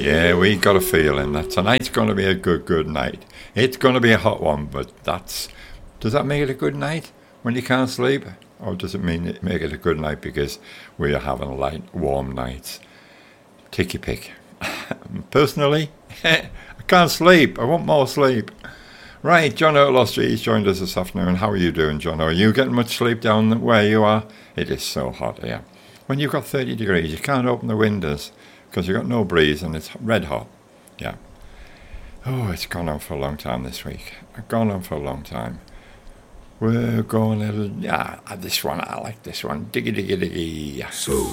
Yeah, we got a feeling that tonight's going to be a good night. It's going to be a hot one, but does that make it a good night when you can't sleep? Or does it make it a good night because we are having light, warm nights? Take your pick. Personally, I can't sleep. I want more sleep. Right, John O'Lostry's joined us this afternoon. How are you doing, John? Are you getting much sleep down where you are? It is so hot here. When you've got 30 degrees, you can't open the windows because you've got no breeze and it's red hot. Yeah. Oh, it's gone on for a long time this week. Gone on for a long time. We're going a little... Yeah, this one, I like this one. Diggy, diggy, diggy. So